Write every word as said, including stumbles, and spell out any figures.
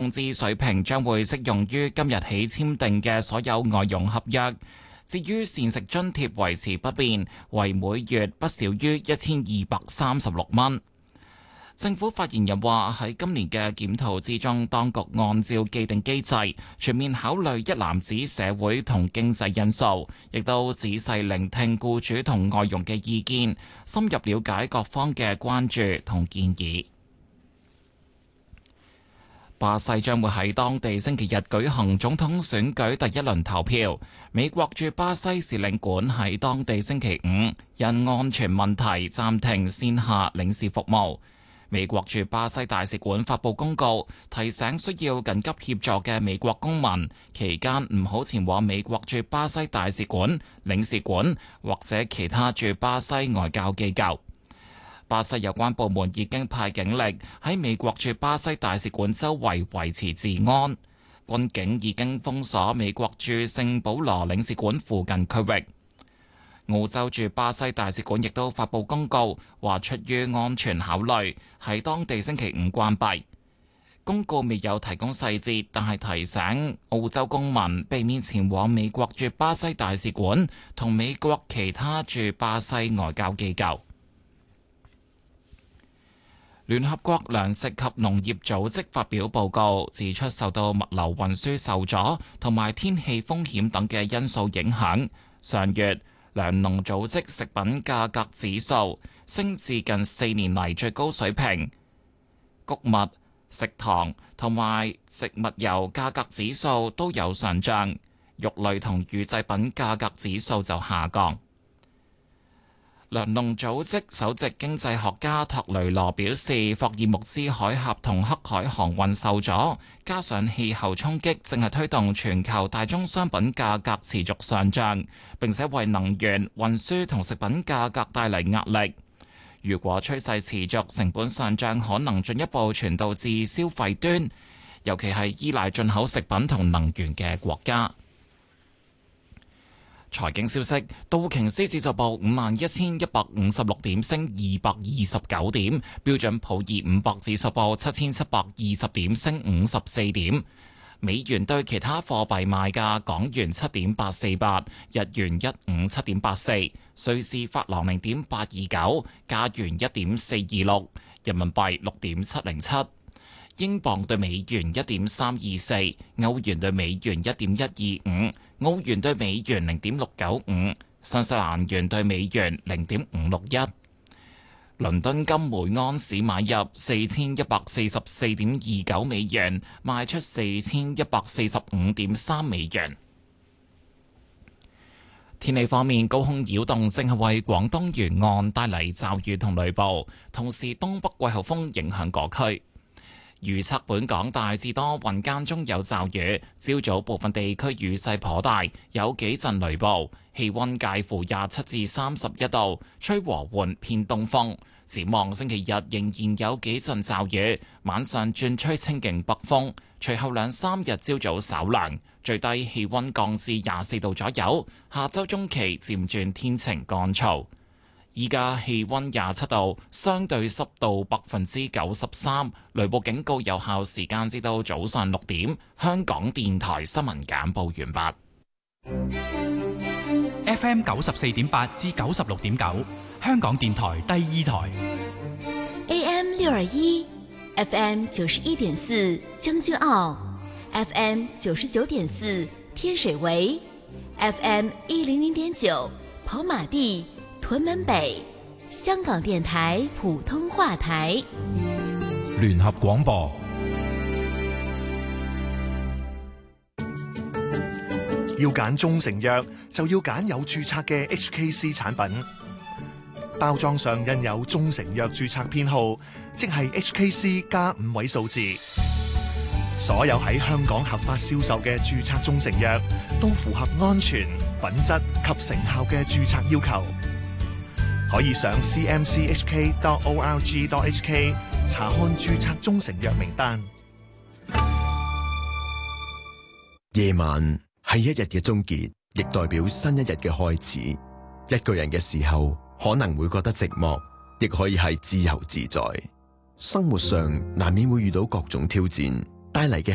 工資水平將會適用於今日起簽訂嘅所有外傭合約。至於膳食津貼維持不變，為每月不少於一千二百三十六蚊。政府發言人話：喺今年嘅檢討之中，當局按照既定機制，全面考慮一籃子社會同經濟因素，亦都仔細聆聽僱主同外傭嘅意見，深入了解各方嘅關注同建議。巴西將會喺當地星期日舉行總統選舉第一輪投票。美國駐巴西使領館喺當地星期五因安全問題暫停線下領事服務。美國駐巴西大使館發布公告，提醒需要緊急協助嘅美國公民期間唔好前往美國駐巴西大使館、領事館或者其他駐巴西外交機構。巴西有關部門已經派警力喺美國駐巴西大使館周圍維持治安，軍警已經封鎖美國駐聖保羅領事館附近區域。澳洲駐巴西大使館亦都發布公告，話出於安全考慮，喺當地星期五關閉。公告未有提供細節，但係提醒澳洲公民避免前往美國駐巴西大使館同美國其他駐巴西外交機構。聯合國糧食及農業組織發表報告，指出受到物流運輸受阻同埋天氣風險等嘅因素影響，上月糧農組織食品價格指數升至近四年嚟最高水平，穀物、食糖同埋植物油價格指數都有上漲，肉類同乳製品價格指數就下降。糧農組織首席經濟學家托雷羅表示，霍爾木茲海峽同黑海航運受阻，加上氣候衝擊，正係推動全球大宗商品價格持續上漲，並且為能源、運輸同食品價格帶嚟壓力。如果趨勢持續，成本上漲可能進一步傳導至消費端，尤其係依賴進口食品同能源嘅國家。財經消息，道瓊斯指數報五萬一千一百五十六點，升二百二十九點；標準普爾五百指數報七千七百二十點，升五十四點。美元對其他貨幣賣價：港元七點八四八，日元一五七點八四，瑞士法郎零點八二九，加元一點四二六，人民幣六點七零七。英鎊對美元一點三二四，歐元對美元一點一二五，澳元對美元零點六九五，新西蘭元對美元零點五六一。倫敦金每安士買入四千一百四十四點二九美元，賣出四千一百四十五點三美元。天氣方面，高空擾動正係為廣東沿岸帶嚟驟雨同雷暴，同時東北季候風影響各區。預測本港大致多雲間中有驟雨，朝早部分地區雨勢頗大，有幾陣雷暴，氣溫介乎廿七至三十一度，吹和緩偏東風。展望星期日仍然有幾陣驟雨，晚上轉吹清勁北風，隨後兩三日朝早稍涼，最低氣溫降至廿四度左右。下周中期漸轉天晴乾燥。依家氣溫廿七度，相對濕度百分之九十三，雷暴警告有效時間至到早上六點。香港電台新聞簡報完畢。F M 九十四點八至九十六點九，香港電台第二台。 A M 六二一，F M 九十一點四將軍澳 ，F M 九十九點四天水圍 ，F M 一零零點九跑馬地。屯門北，香港電台普通話台， 聯合廣播。 要揀中成藥，就要揀有註冊嘅 H K C 產品。包裝上印有中成藥註冊編號，即係 H K C 加五位數字。所有喺香港合法銷售嘅註冊中成藥，都符合安全、品質及成效嘅註冊要求。可以上 c m c h k dot o r g dot h k 查看註冊中成藥名單。 夜晚係一日嘅終結，亦代表新一日嘅開始。一個人嘅時候，可能會覺得寂寞，亦可以係自由自在。生活上難免會遇到各種挑戰，帶嚟嘅